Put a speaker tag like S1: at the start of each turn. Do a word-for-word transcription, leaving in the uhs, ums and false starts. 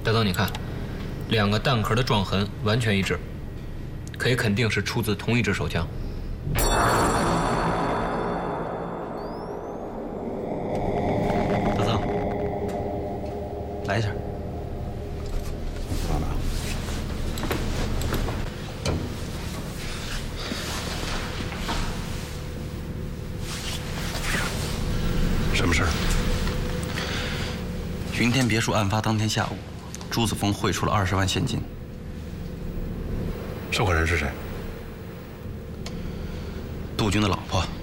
S1: 大曾，你看，两个弹壳的撞痕完全一致，可以肯定是出自同一支手枪。
S2: 大曾，来一下。
S3: 什么事儿？
S2: 云天别墅案发当天下午，朱子峰汇出了二十万现金。
S3: 受害人是谁？
S2: 杜军的老婆。